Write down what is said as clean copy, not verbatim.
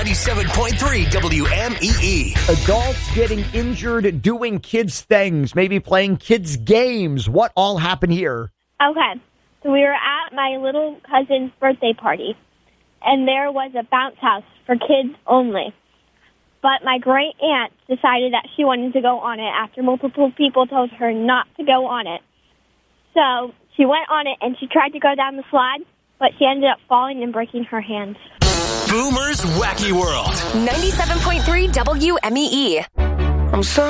97.3 WMEE. Adults getting injured doing kids' things, maybe playing kids' games. What all happened here? Okay, so we were at my little cousin's birthday party, and there was a bounce house for kids only. But my great aunt decided that she wanted to go on it after multiple people told her not to go on it. So she went on it, and she tried to go down the slide, but she ended up falling and breaking her hand. Boomer's Wacky World. 97.3 WMEE. I'm sorry.